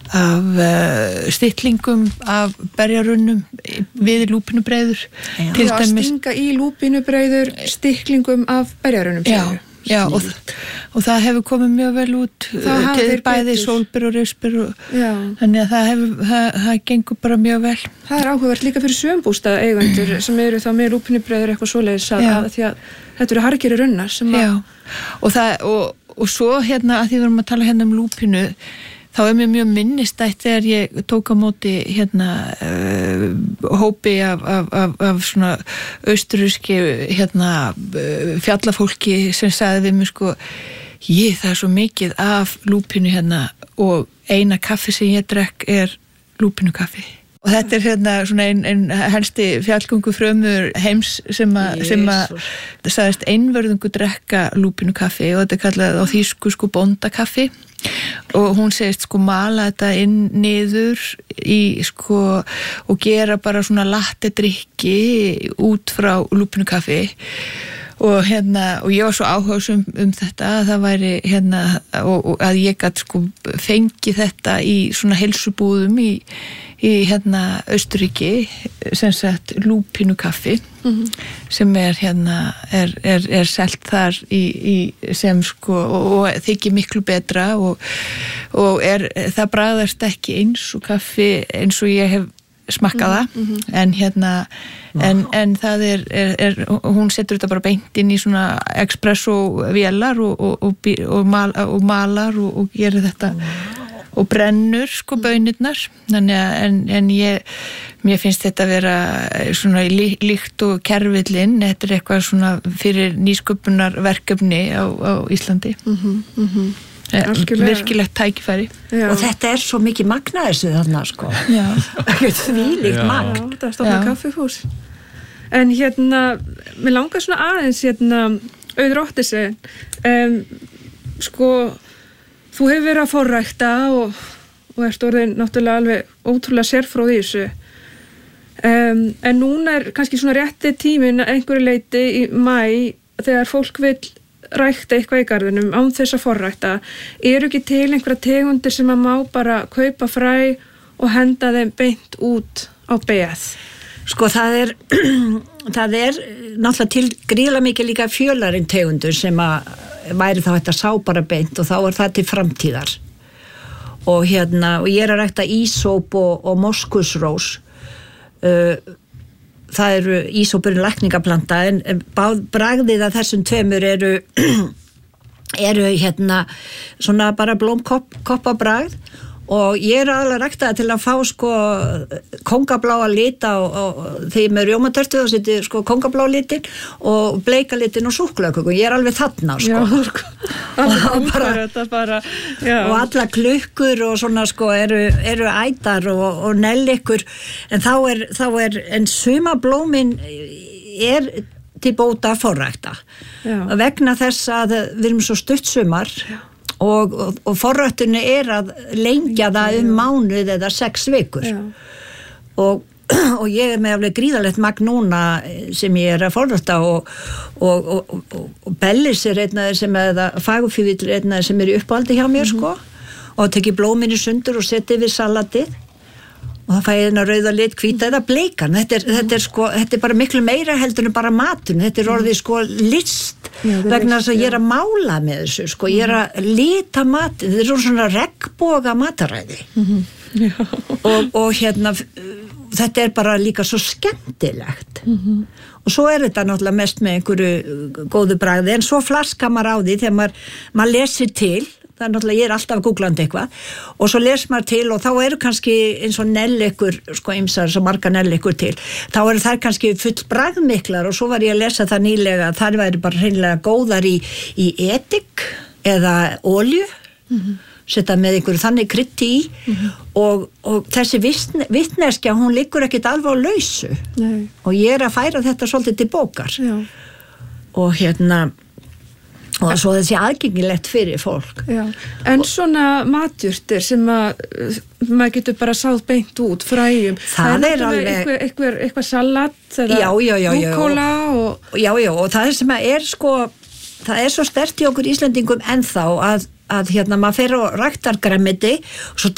stillingum af berjarunnum við lúpínubreiður til dæmis. Að stinga í lúpínubreiður stikklingum af berjarunnum. Já, og það hefur komið mjög vel út til bæði sólber og rifsber þannig að það gengur bara mjög vel. Það áhugavert líka fyrir sömbústað eigendur sem eru þá með lúpínubreiður eitthvað svoleiðis að því að þetta eru harðgeri runnar sem að... Og svo hérna að því við erum að tala hérna lúpínu þá mér mjög minnistætt þegar ég tók á móti hérna hópi af svona austurríski hérna fjallafólki sem sagði við mig sko það svo mikið af lúpínu hérna og eina kaffi sem ég drekk lúpínukaffi. Og þetta hérna svona ein helsti fjallgöngu frömmur heims sem að sagðist einvörðungu drekka lúpínukaffi og þetta er kallað á þýsku sko bóndakaffi og hún segist sko mala þetta inn niður í sko og gera bara svona latte drykki út frá lúpínukaffi og ég var svo áhugasum þetta að það væri hérna og að ég gat sko fengið þetta í svona heilsubúðum í hérna Austurríki sem sagt lúpínukaffi sem hérna er selt þar í sem sko og þykir miklu betra og það bragðast ekki eins og kaffi eins og ég hef smakkað það en hérna en það hún setur þetta bara beint inn í svona espresso vélar og malar og gerir þetta og brennur sko baunirnar þannig að mér finnst þetta vera svona líkt og kerfillinn þetta eitthvað svona fyrir nýsköpunarverkefni á Íslandi virkilegt tækifæri og þetta svo mikið magna þessu þarna sko þvílíkt magn þetta stofna kaffihús en hérna mér langar svona aðeins hérna Auður Ottesen sko þú hefur verið að forrækta og ert orðin náttúrulega alveg ótrúlega sérfróð í þessu en núna kannski svona rétti tíminn einhverju leyti í maí þegar fólk vill rækta eitthvað í garðinum án þess að forrækta ekki til einhverja tegundir sem að má bara kaupa fræ og henda þeim beint út á beð sko það er náttúrulega til gríðarlega mikið líka fjölarinn tegundur sem að væri þá þetta sá bara beint og þá það til framtíðar og og ég að rækta ísóp og moskusrós það eru ísópurinn lækningaplanta en bragðið að þessum tveimur eru hérna svona bara blómkoppabragð og ég aðalega ræktaði til að fá sko kóngabláa lit og þegar með rjómatertu þá seti sko kóngabláa litin og bleika litin og súkkulaðiköku ég alveg þarna sko og alla klukkur og svona sko eru ætar og nellikur en þá en sumablómin til bóta að forrækta vegna þess að við erum svo stutt sumar og forræktunni að lengja það mánuð eða 6 vikur og ég með alveg gríðalegt magn núna sem ég að forrækta og bellis einn af þeir sem fagurfífill einn af þeir sem í uppáldi hjá mér sko og teki blómin í sundur og seti við salatið og það fæði hérna rauða lit, hvíta eða bleikan þetta bara miklu meira heldur en bara matun, þetta orðið sko list vegna þess að ég að mála með þessu sko, ég að lita matun þetta svona regnboga mataræði og hérna þetta bara líka svo skemmtilegt og svo þetta náttúrulega mest með einhverju góðu bragði en svo flaskar maður á því þegar maður lesir til það náttúrulega ég alltaf googlandi eitthvað og svo les maður til og þá eru kannski eins og nellikur, sko ýmsar svo marga nellikur til, þá eru þær kannski full bragðmiklar og svo var ég að lesa það nýlega að þær væri bara hreinlega góðar í edik eða olju setja með einhverju þannig krytti í og þessi vitneskja hún liggur ekkit alveg á lausu og ég að færa þetta svolítið til bókar og hérna og svo þessi aðgengilegt fyrir fólk en svona matjurtir sem að maður getur bara sáð beint út fræjum það alveg eitthvað salat eða rúkóla og það sem að sko það svo sterkt í okkur Íslendingum ennþá að hérna maður fer og ræktar grænmeti og svo